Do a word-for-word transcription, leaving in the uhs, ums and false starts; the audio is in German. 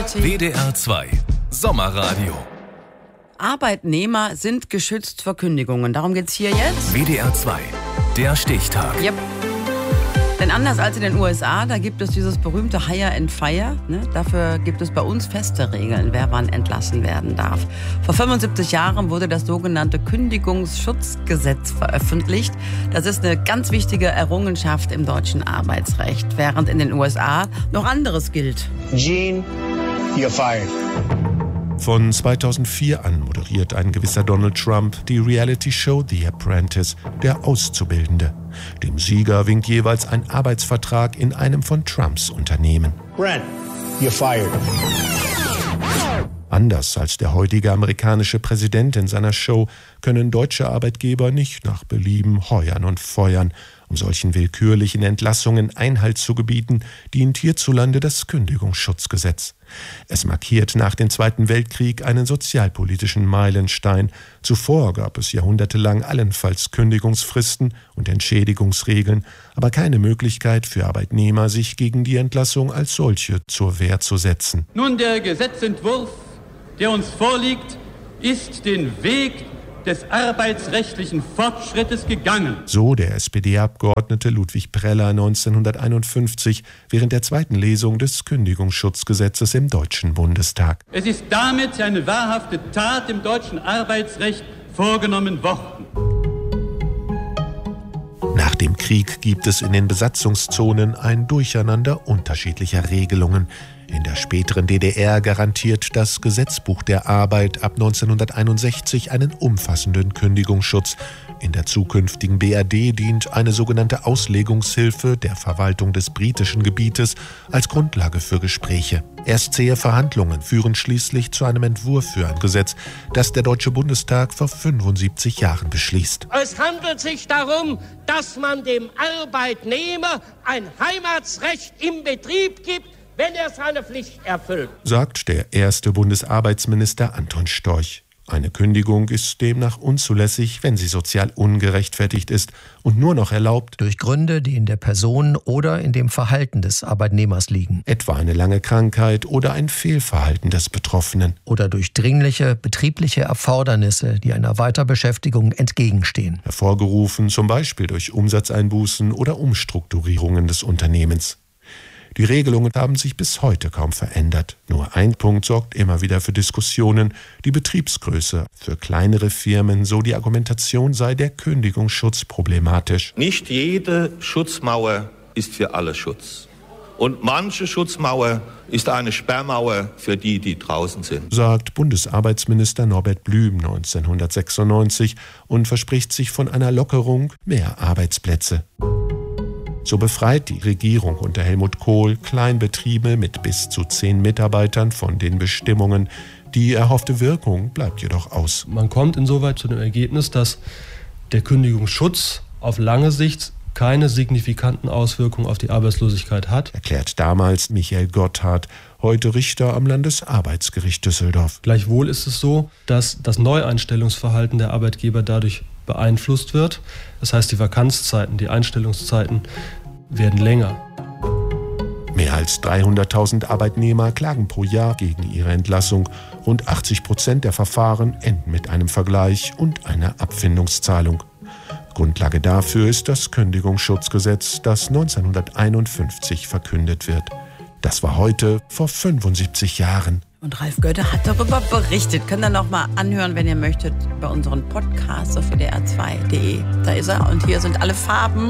Reality. W D R zwei Sommerradio. Arbeitnehmer sind geschützt vor Kündigungen. Darum geht's hier jetzt. W D R zwei, der Stichtag. Yep. Denn anders als in den U S A, da gibt es dieses berühmte Hire and Fire. Ne? Dafür gibt es bei uns feste Regeln, wer wann entlassen werden darf. Vor fünfundsiebzig Jahren wurde das sogenannte Kündigungsschutzgesetz veröffentlicht. Das ist eine ganz wichtige Errungenschaft im deutschen Arbeitsrecht, während in den U S A noch anderes gilt. Gene, you're fired. Von zweitausendvier an moderiert ein gewisser Donald Trump die Reality-Show The Apprentice, der Auszubildende. Dem Sieger winkt jeweils ein Arbeitsvertrag in einem von Trumps Unternehmen. Brent, you're fired. Anders als der heutige amerikanische Präsident in seiner Show können deutsche Arbeitgeber nicht nach Belieben heuern und feuern. Um solchen willkürlichen Entlassungen Einhalt zu gebieten, dient hierzulande das Kündigungsschutzgesetz. Es markiert nach dem Zweiten Weltkrieg einen sozialpolitischen Meilenstein. Zuvor gab es jahrhundertelang allenfalls Kündigungsfristen und Entschädigungsregeln, aber keine Möglichkeit für Arbeitnehmer, sich gegen die Entlassung als solche zur Wehr zu setzen. Nun, der Gesetzentwurf, der uns vorliegt, ist den Weg des arbeitsrechtlichen Fortschrittes gegangen. So der S P D-Abgeordnete Ludwig Preller neunzehnhunderteinundfünfzig während der zweiten Lesung des Kündigungsschutzgesetzes im Deutschen Bundestag. Es ist damit eine wahrhafte Tat im deutschen Arbeitsrecht vorgenommen worden. Nach dem Krieg gibt es in den Besatzungszonen ein Durcheinander unterschiedlicher Regelungen. In der späteren D D R garantiert das Gesetzbuch der Arbeit ab neunzehnhunderteinundsechzig einen umfassenden Kündigungsschutz. In der zukünftigen B R D dient eine sogenannte Auslegungshilfe der Verwaltung des britischen Gebietes als Grundlage für Gespräche. Erst zähe Verhandlungen führen schließlich zu einem Entwurf für ein Gesetz, das der Deutsche Bundestag vor fünfundsiebzig Jahren beschließt. Es handelt sich darum, dass man dem Arbeitnehmer ein Heimatsrecht im Betrieb gibt, wenn er seine Pflicht erfüllt, sagt der erste Bundesarbeitsminister Anton Storch. Eine Kündigung ist demnach unzulässig, wenn sie sozial ungerechtfertigt ist und nur noch erlaubt durch Gründe, die in der Person oder in dem Verhalten des Arbeitnehmers liegen. Etwa eine lange Krankheit oder ein Fehlverhalten des Betroffenen. Oder durch dringliche betriebliche Erfordernisse, die einer Weiterbeschäftigung entgegenstehen. Hervorgerufen zum Beispiel durch Umsatzeinbußen oder Umstrukturierungen des Unternehmens. Die Regelungen haben sich bis heute kaum verändert. Nur ein Punkt sorgt immer wieder für Diskussionen: die Betriebsgröße. Für kleinere Firmen, so die Argumentation, sei der Kündigungsschutz problematisch. Nicht jede Schutzmauer ist für alle Schutz. Und manche Schutzmauer ist eine Sperrmauer für die, die draußen sind, sagt Bundesarbeitsminister Norbert Blüm neunzehnhundertsechsundneunzig und verspricht sich von einer Lockerung mehr Arbeitsplätze. So befreit die Regierung unter Helmut Kohl Kleinbetriebe mit bis zu zehn Mitarbeitern von den Bestimmungen. Die erhoffte Wirkung bleibt jedoch aus. Man kommt insoweit zu dem Ergebnis, dass der Kündigungsschutz auf lange Sicht keine signifikanten Auswirkungen auf die Arbeitslosigkeit hat, erklärt damals Michael Gotthard, heute Richter am Landesarbeitsgericht Düsseldorf. Gleichwohl ist es so, dass das Neueinstellungsverhalten der Arbeitgeber dadurch beeinflusst wird. Das heißt, die Vakanzzeiten, die Einstellungszeiten werden länger. Mehr als dreihunderttausend Arbeitnehmer klagen pro Jahr gegen ihre Entlassung. Rund achtzig Prozent der Verfahren enden mit einem Vergleich und einer Abfindungszahlung. Grundlage dafür ist das Kündigungsschutzgesetz, das neunzehnhunderteinundfünfzig verkündet wird. Das war heute vor fünfundsiebzig Jahren. Und Ralf Götte hat darüber berichtet. Könnt ihr noch mal anhören, wenn ihr möchtet, bei unseren Podcasts auf w d r zwei punkt d e. Da ist er und hier sind alle Farben.